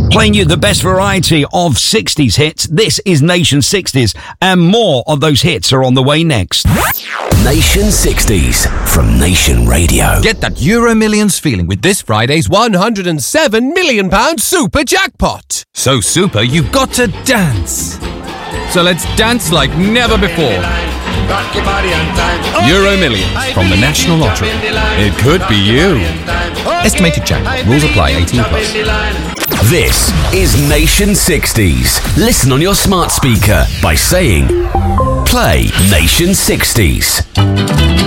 Playing you the best variety of 60s hits. This is Nation 60s, and more of those hits are on the way next. Nation 60s from Nation Radio. Get that Euro Millions feeling with this Friday's £107 million super jackpot. So super, you've got to dance. So let's dance like never before. Euro Millions from the National Lottery. It could be you. Estimated jackpot. Rules apply. 18+. This is Nation 60s. Listen on your smart speaker by saying, play Nation 60s.